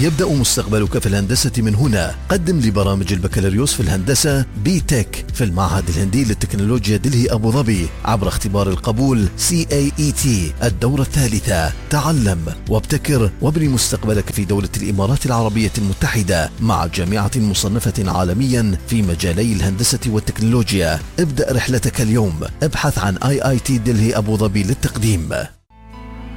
يبدأ مستقبلك في الهندسة من هنا. قدم لبرامج البكالوريوس في الهندسة بي-تك في المعهد الهندي للتكنولوجيا دلهي أبو ظبي عبر اختبار القبول CAET الدورة الثالثة. تعلم وابتكر وابني مستقبلك في دولة الإمارات العربية المتحدة مع جامعة مصنفة عالميا في مجالي الهندسة والتكنولوجيا. ابدأ رحلتك اليوم. ابحث عن IIT دلهي أبو ظبي للتقديم.